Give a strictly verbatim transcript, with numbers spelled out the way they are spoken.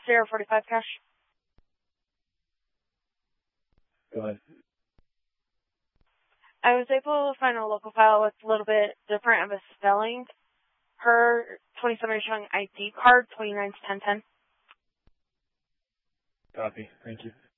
Sierra forty-five cash. Go ahead. I was able to find a local file that's a little bit different of a spelling. Her twenty-seven is showing I D card, twenty-nine to ten ten. Copy. Thank you.